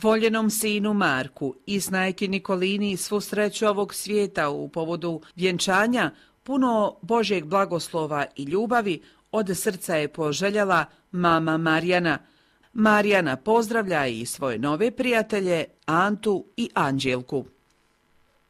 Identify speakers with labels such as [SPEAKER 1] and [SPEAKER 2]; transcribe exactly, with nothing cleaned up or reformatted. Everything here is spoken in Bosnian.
[SPEAKER 1] Voljenom sinu Marku i snajki Nikolini svu sreću ovog svijeta u povodu vjenčanja, puno Božjeg blagoslova i ljubavi, od srca je poželjela mama Marjana. Marjana pozdravlja i svoje nove prijatelje Antu i Anđelku.